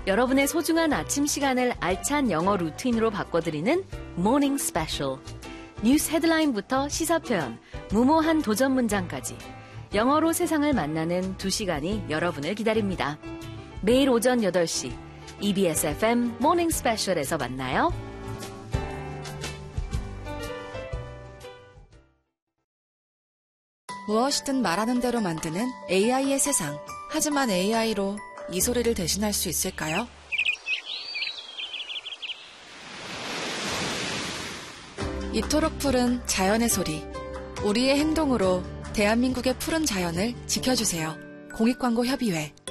여러분의 소중한 아침 시간을 알찬 영어 루틴으로 바꿔드리는 Morning Special. 뉴스 헤드라인부터 시사 표현, 무모한 도전 문장까지 영어로 세상을 만나는 2시간이 여러분을 기다립니다. 매일 오전 8시 EBS FM Morning Special에서 만나요. 무엇이든 말하는 대로 만드는 AI의 세상. 하지만 AI로 이 소리를 대신할 수 있을까요? 이토록 푸른 자연의 소리. 우리의 행동으로 대한민국의 푸른 자연을 지켜주세요. 공익광고협의회